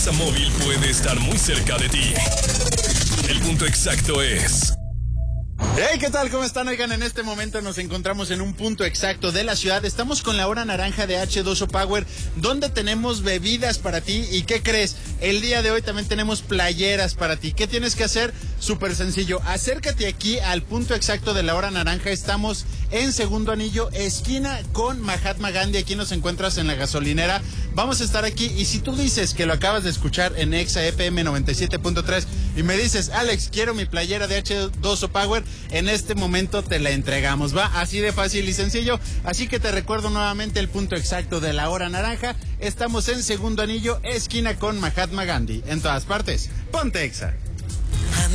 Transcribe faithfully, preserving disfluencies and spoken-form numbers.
Examóvil puede estar muy cerca de ti. El punto exacto es... Hey, ¿qué tal? ¿Cómo están? Oigan, en este momento nos encontramos en un punto exacto de la ciudad. Estamos con la hora naranja de hache dos o Power, donde tenemos bebidas para ti. ¿Y qué crees? El día de hoy también tenemos playeras para ti. ¿Qué tienes que hacer? Súper sencillo. Acércate aquí al punto exacto de la hora naranja. Estamos en Segundo Anillo, esquina con Mahatma Gandhi. Aquí nos encuentras en la gasolinera. Vamos a estar aquí. Y si tú dices que lo acabas de escuchar en Exa F M noventa y siete punto tres y me dices, Alex, quiero mi playera de hache dos o Power, en este momento te la entregamos, va, así de fácil y sencillo. Así que te recuerdo nuevamente el punto exacto de la hora naranja. Estamos en Segundo Anillo, esquina con Mahatma Gandhi. En todas partes, ponte Exa.